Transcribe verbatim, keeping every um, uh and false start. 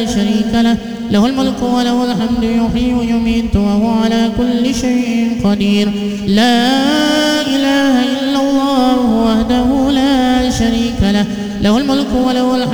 شريك له له الملك وله الحمد يحيي ويميت وهو على كل شيء قدير لا إله إلا الله وحده لا شريك له له الملك وله الحمد